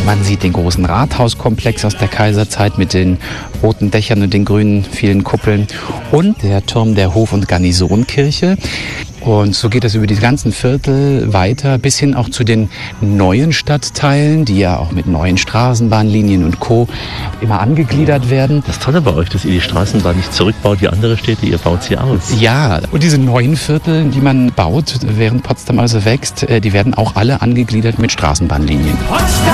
Man sieht den großen Rathauskomplex aus der Kaiserzeit mit den roten Dächern und den grünen vielen Kuppeln und der Turm der Hof- und Garnisonkirche. Und so geht es über die ganzen Viertel weiter bis hin auch zu den neuen Stadtteilen, die ja auch mit neuen Straßenbahnlinien und Co. immer angegliedert werden. Das Tolle bei euch, dass ihr die Straßenbahn nicht zurückbaut wie andere Städte, ihr baut sie aus. Ja, und diese neuen Viertel, die man baut, während Potsdam also wächst, die werden auch alle angegliedert mit Straßenbahnlinien.